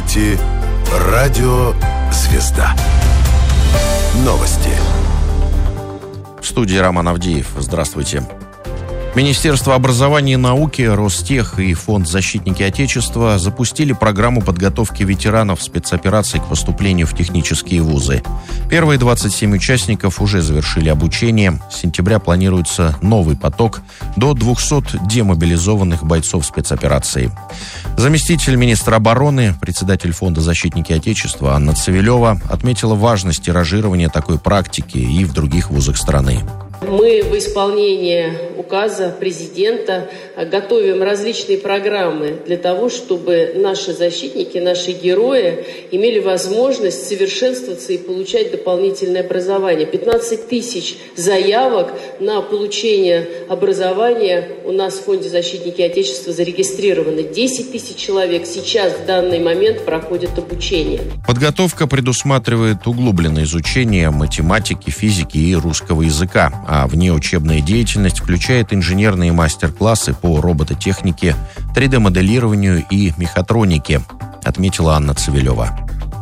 слушаете «Радио Звезда». Новости. В студии Роман Авдеев. Здравствуйте. Министерство образования и науки, Ростех и Фонд «Защитники Отечества» запустили программу подготовки ветеранов спецопераций к поступлению в технические вузы. Первые 27 участников уже завершили обучение. С сентября планируется новый поток до 200 демобилизованных бойцов спецоперации. Заместитель министра обороны, председатель Фонда «Защитники Отечества» Анна Цивилева отметила важность тиражирования такой практики и в других вузах страны. Мы в исполнении указа президента готовим различные программы для того, чтобы наши защитники, наши герои имели возможность совершенствоваться и получать дополнительное образование. 15 тысяч заявок на получение образования у нас в Фонде «Защитники Отечества» зарегистрированы. 10 тысяч человек сейчас в данный момент проходят обучение. Подготовка предусматривает углубленное изучение математики, физики и русского языка, а внеучебная деятельность включает инженерные мастер-классы по робототехнике, 3D-моделированию и мехатронике, отметила Анна Цивилева.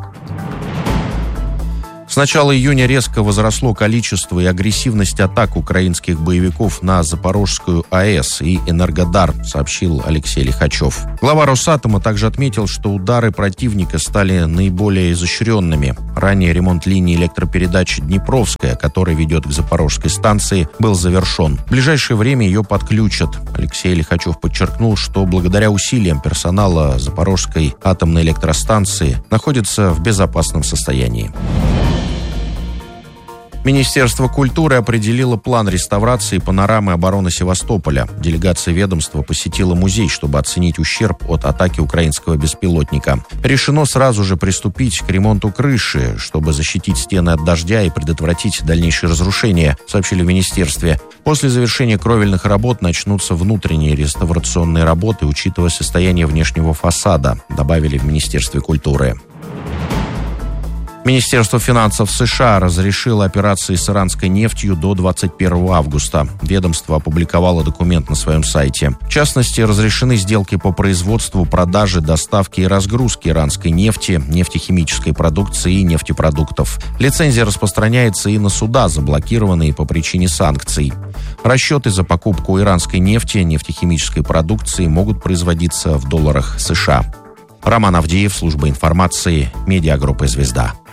С начала июня резко возросло количество и агрессивность атак украинских боевиков на Запорожскую АЭС и Энергодар, сообщил Алексей Лихачев. Глава Росатома также отметил, что удары противника стали наиболее изощренными. Ранее ремонт линии электропередач «Днепровская», который ведет к Запорожской станции, был завершен. В ближайшее время ее подключат. Алексей Лихачев подчеркнул, что благодаря усилиям персонала Запорожской атомной электростанции находится в безопасном состоянии. Министерство культуры определило план реставрации панорамы обороны Севастополя. Делегация ведомства посетила музей, чтобы оценить ущерб от атаки украинского беспилотника. Решено сразу же приступить к ремонту крыши, чтобы защитить стены от дождя и предотвратить дальнейшие разрушения, сообщили в министерстве. После завершения кровельных работ начнутся внутренние реставрационные работы, учитывая состояние внешнего фасада, добавили в Министерстве культуры. Министерство финансов США разрешило операции с иранской нефтью до 21 августа. Ведомство опубликовало документ на своем сайте. В частности, разрешены сделки по производству, продаже, доставке и разгрузке иранской нефти, нефтехимической продукции и нефтепродуктов. Лицензия распространяется и на суда, заблокированные по причине санкций. Расчеты за покупку иранской нефти, нефтехимической продукции могут производиться в долларах США. Роман Авдеев, служба информации, медиагруппа «Звезда».